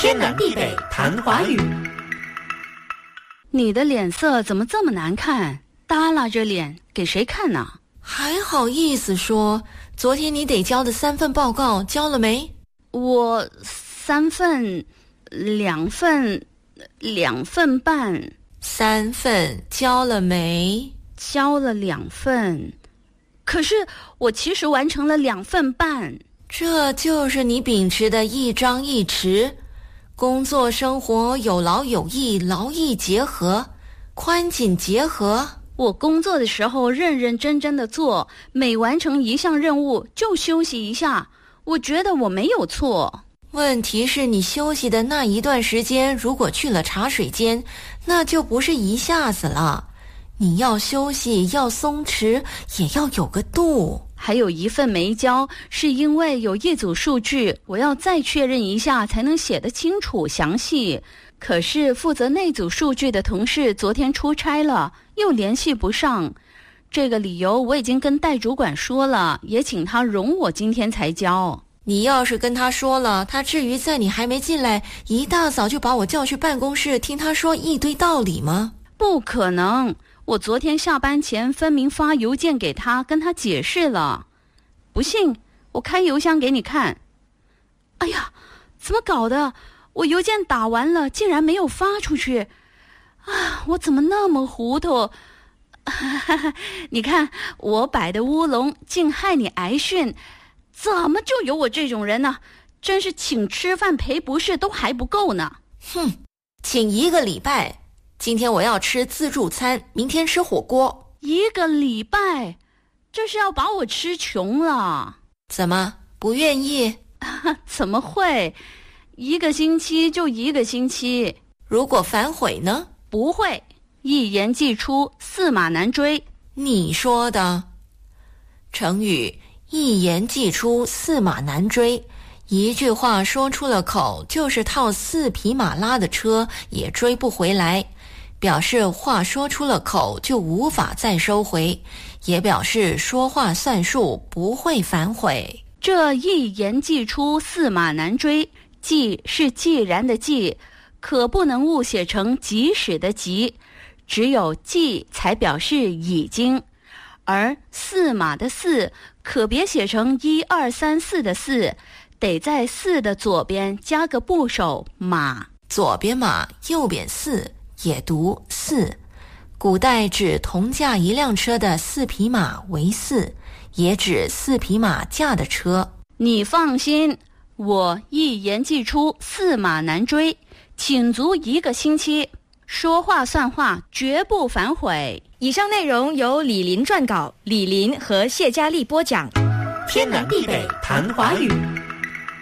天南地北谈华语。 你的脸色怎么这么难看？耷拉着脸给谁看呢？ 还好意思说，昨天你得交的3份报告交了没？ 我3份，2份，2份半。 3份交了没？ 交了2份，可是我其实完成了2份半。 这就是你秉持的一张一弛，工作生活有劳有逸，劳逸结合，宽紧结合。 我工作的时候认认真真的做，每完成一项任务就休息一下，我觉得我没有错。 问题是你休息的那一段时间，如果去了茶水间，那就不是一下子了。你要休息，要松弛，也要有个度。 还有1份没交，是因为有一组数据，我要再确认一下才能写得清楚详细。可是负责那组数据的同事昨天出差了，又联系不上。这个理由我已经跟戴主管说了，也请他容我今天才交。 你要是跟他说了，他至于在你还没进来一大早就把我叫去办公室听他说一堆道理吗？ 不可能，我昨天下班前分明发邮件给他，跟他解释了。不信我开邮箱给你看。哎呀，怎么搞的？我邮件打完了竟然没有发出去啊！我怎么那么糊涂？你看我摆的乌龙竟害你挨训，怎么就有我这种人呢？真是请吃饭赔不是都还不够呢。 哼，请1个礼拜，今天我要吃自助餐，明天吃火锅。 1个礼拜，这是要把我吃穷了。 怎么不愿意？ 怎么会？1个星期就1个星期。 如果反悔呢？ 不会，一言既出，驷马难追。 你说的。成语一言既出，驷马难追。一句话说出了口，就是套4匹马拉的车也追不回来，表示话说出了口就无法再收回，也表示说话算数，不会反悔。 这一言既出，驷马难追，既是既然的既，可不能误写成即使的即，只有既才表示已经，而驷马的驷可别写成1、2、3、4的4，得在4的左边加个部首马， 左边马，右边驷，也读驷。古代指同驾一辆车的4匹马为驷，也指4匹马驾的车。 你放心，我一言既出，驷马难追，请足1个星期，说话算话，绝不反悔。 以上内容由李林撰稿，李林和谢佳丽播讲。 天南地北谈华语。